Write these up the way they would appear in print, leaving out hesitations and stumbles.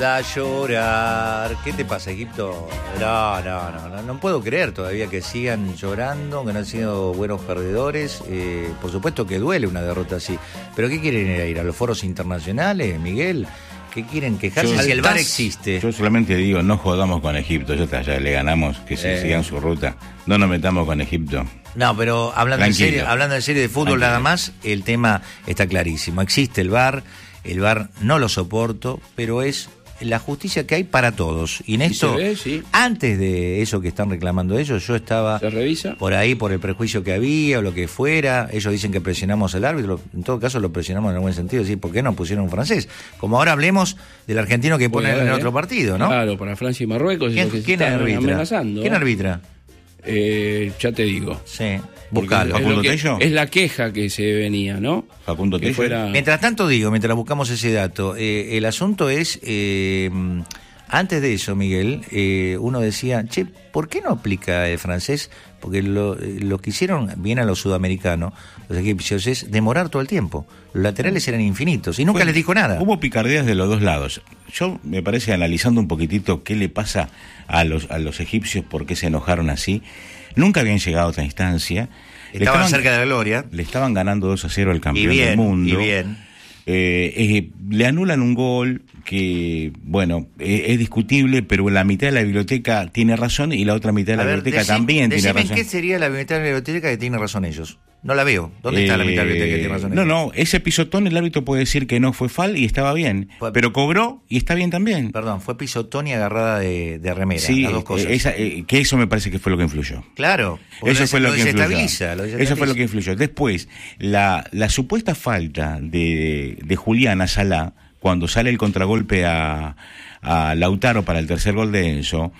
A llorar. ¿Qué te pasa, Egipto? No puedo creer todavía que sigan llorando, que no han sido buenos perdedores. Por supuesto que duele una derrota así. ¿Pero qué quieren ir a los foros internacionales, Miguel? ¿Qué quieren quejarse si el VAR existe? Yo solamente digo, no jugamos con Egipto, ya le ganamos, que sigan su ruta. No nos metamos con Egipto. No, pero hablando en serio de fútbol nada más, el tema está clarísimo. Existe el VAR no lo soporto, pero es la justicia que hay para todos. Y en esto, antes de eso que están reclamando ellos, yo estaba por ahí, por el prejuicio que había o lo que fuera. Ellos dicen que presionamos al árbitro, en todo caso lo presionamos en el buen sentido, ¿sí? ¿Por qué no pusieron un francés? Como ahora hablemos del argentino que ponen en el otro partido, ¿no? Claro, para Francia y Marruecos. ¿Quién arbitra? Amenazando. ¿Quién arbitra? Ya te digo. Sí. Buscalo. ¿Facundo Tello? Es la queja que se venía, ¿no? Facundo Tello. Mientras tanto mientras buscamos ese dato, el asunto es, antes de eso, Miguel, uno decía, ¿por qué no aplica el francés? Porque lo que hicieron bien a los sudamericanos, los egipcios, es demorar todo el tiempo. Los laterales eran infinitos y nunca les dijo nada. Hubo picardías de los dos lados. Yo, me parece, analizando un poquitito qué le pasa a los egipcios, por qué se enojaron así, nunca habían llegado a esta instancia. Estaban cerca de la gloria. Le estaban ganando 2-0 al campeón del mundo. Y bien. Le anulan un gol que, bueno, es discutible, pero la mitad de la biblioteca tiene razón y la otra mitad de la biblioteca también tiene razón. ¿Qué sería la mitad de la biblioteca que tiene razón ellos? No la veo. ¿Dónde está la mitad de la biblioteca que tiene razón ellos? No, ese pisotón el árbitro puede decir que no fue fal y estaba bien, pero cobró y está bien también. Perdón, fue pisotón y agarrada de remera, sí, las dos cosas. Que eso me parece que fue lo que influyó. Claro, eso fue lo que influyó. Eso fue lo que influyó. Después, la supuesta falta de Julián a Salah, cuando sale el contragolpe a Lautaro para el tercer gol de Enzo,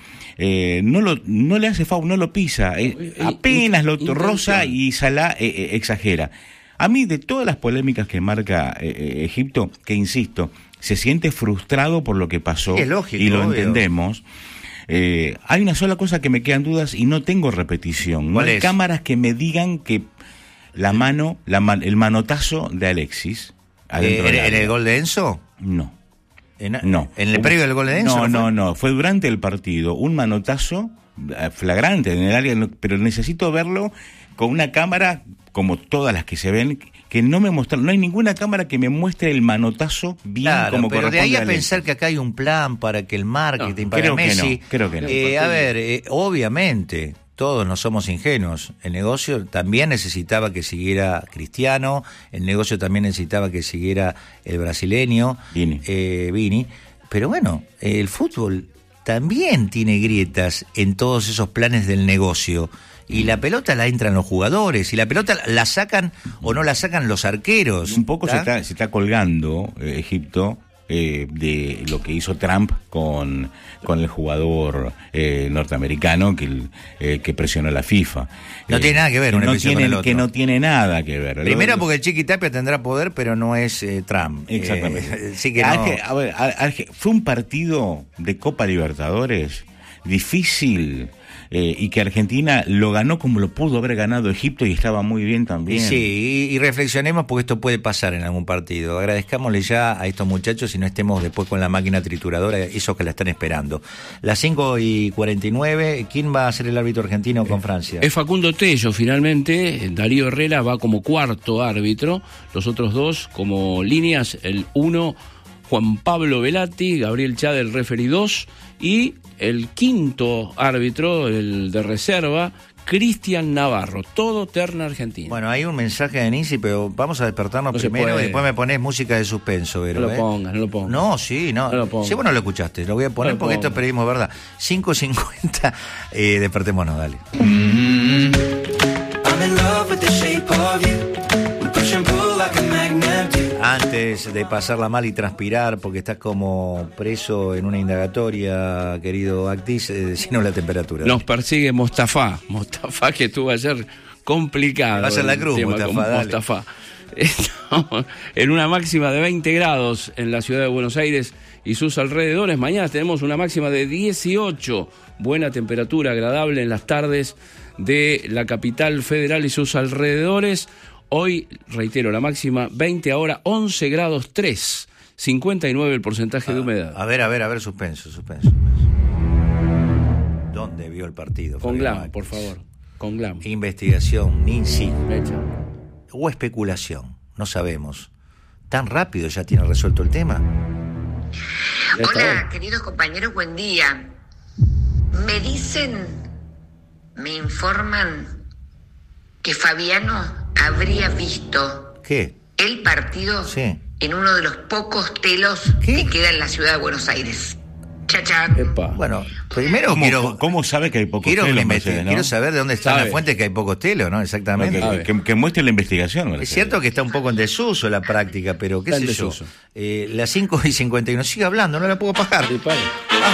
no le hace foul, no lo pisa, apenas lo roza y Salah exagera. A mí, de todas las polémicas que marca Egipto, que insisto, se siente frustrado por lo que pasó, es lógico, y lo obvio. entendemos. Hay una sola cosa que me quedan dudas y no tengo repetición. No hay cámaras que me digan que el manotazo de Alexis ¿En el gol de Enzo? No. ¿En el previo del gol de Enzo? No. Fue durante el partido. Un manotazo flagrante en el área, pero necesito verlo con una cámara como todas las que se ven, que no me muestran. No hay ninguna cámara que me muestre el manotazo bien, como pero corresponde. De ahí a Alexis. pensar que acá hay un plan para que el marketing, para Messi. Creo que no. Obviamente, todos no somos ingenuos. El negocio también necesitaba que siguiera Cristiano, el negocio también necesitaba que siguiera el brasileño, Vini. Pero bueno, el fútbol también tiene grietas en todos esos planes del negocio. Y la pelota la entran los jugadores, y la pelota la sacan o no la sacan los arqueros. Un poco se está colgando Egipto de lo que hizo Trump con el jugador norteamericano que presionó a la FIFA. No tiene nada que ver una presión con el otro. Que no tiene nada que ver. Primero porque el Chiqui Tapia tendrá poder, pero no es Trump. Exactamente. Sí que no. Fue un partido de Copa Libertadores difícil. Y que Argentina lo ganó como lo pudo haber ganado Egipto y estaba muy bien también. Sí, y reflexionemos porque esto puede pasar en algún partido. Agradezcámosle ya a estos muchachos y no estemos después con la máquina trituradora, esos que la están esperando. Las 5:49, ¿quién va a ser el árbitro argentino con Francia? Es Facundo Tello, finalmente. Darío Herrera va como cuarto árbitro, los otros dos como líneas, el 1, Juan Pablo Velati, Gabriel Chade, el referee 2, y el quinto árbitro, el de reserva, Cristian Navarro, todo terna argentina. Bueno, hay un mensaje de Nisi, pero vamos a despertarnos primero y después me ponés música de suspenso, Vero. No lo pongas. No, sí, no. lo pongas. Sí, vos no lo escuchaste, lo voy a poner porque esto es periodismo, ¿verdad? 5:50, despertémonos, dale. I'm in love with the shape of you. We push and pull like a magnet do. Antes de pasarla mal y transpirar, porque estás como preso en una indagatoria, querido Actis, decinos la temperatura. Nos persigue Mostafa que estuvo ayer complicado. Va a ser la cruz, Mostafa. Estamos en una máxima de 20 grados en la ciudad de Buenos Aires y sus alrededores. Mañana tenemos una máxima de 18, buena temperatura, agradable en las tardes de la capital federal y sus alrededores. Hoy, reitero, la máxima 20, ahora 11 grados 3 59 el porcentaje de humedad. A ver, suspenso. ¿Dónde vio el partido? Con Glam, por favor. Con Glam. Investigación, NINSI. O especulación, no sabemos. ¿Tan rápido ya tiene resuelto el tema? Hola, queridos compañeros, buen día. Me informan que Fabiano habría visto ¿Qué? el partido Sí. en uno de los pocos telos que queda en la ciudad de Buenos Aires. Chachán. Bueno, primero ¿Cómo sabe que hay pocos quiero telos, Mercedes, ¿no? Quiero saber de dónde está Sabe. la fuente que hay pocos telos, ¿no? Exactamente. Que muestre la investigación, Mercedes. Es cierto que está un poco en desuso la práctica, pero qué Está en sé yo. desuso. Las 5:51, sigue hablando, no la puedo pagar. Sí, pare.